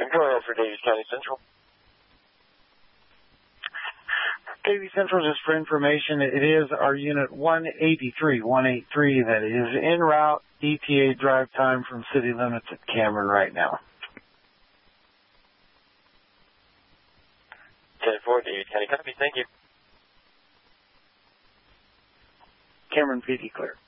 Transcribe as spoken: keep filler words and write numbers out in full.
Go ahead for Davies County Central. Davies Central, just for information, it is our unit one eighty-three, one eighty-three that is en route E T A drive time from city limits at Cameron right now. ten four, Davies County, copy, thank you. Cameron P D clear.